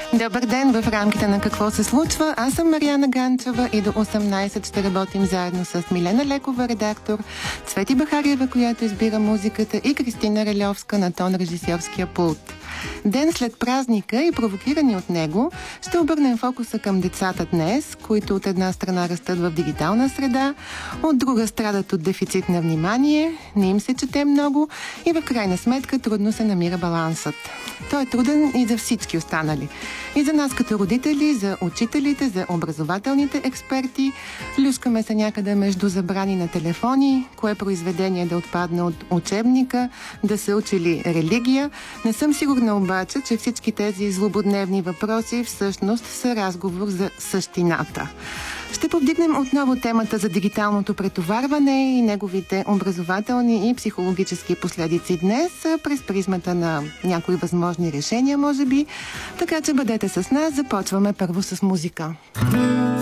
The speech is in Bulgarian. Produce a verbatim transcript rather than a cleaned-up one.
Добър ден в рамките на Какво се случва. Аз съм Мариана Ганчева и до осемнайсет ще работим заедно с Милена Лекова, редактор, Цвети Бахариева, която избира музиката, и Кристина Релевска на тон режисьорския пулт. Ден след празника и провокирани от него, ще обърнем фокуса към децата днес, които от една страна растат в дигитална среда, от друга страдат от дефицит на внимание, не им се чете много и в крайна сметка трудно се намира балансът. Той е труден и за всички останали. И за нас като родители, за учителите, за образователните експерти. Люскаме се някъде между забрани на телефони, кое произведение да отпадне от учебника, да се учили религия. Не съм сигурна обаче, че всички тези злободневни въпроси всъщност са разговор за същината. Ще повдигнем отново темата за дигиталното претоварване и неговите образователни и психологически последици днес през призмата на някои възможни решения, може би. Така че бъдете с нас. Започваме първо с музика.